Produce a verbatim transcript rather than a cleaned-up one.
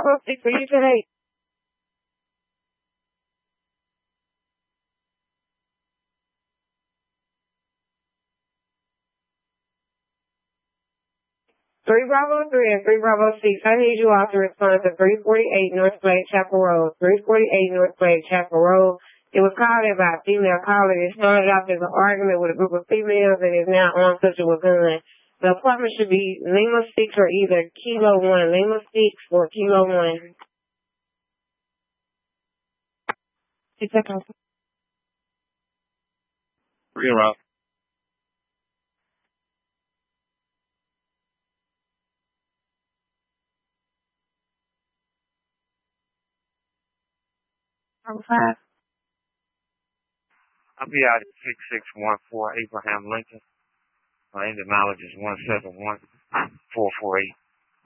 Bravo six, what you say? Three Bravo three and three Bravo six. I need you all to respond to three forty-eight North Glade Chapel Road. three forty-eight North Glade Chapel Road. It was called in by a female caller. It started off as an argument with a group of females and is now on subject with gun. The apartment should be Lima six or either Kilo one. Lima six or Kilo one. Six seconds. Reroute. Number five. I'll be out at six six one four Abraham Lincoln. My end of knowledge is one seven one four four eight.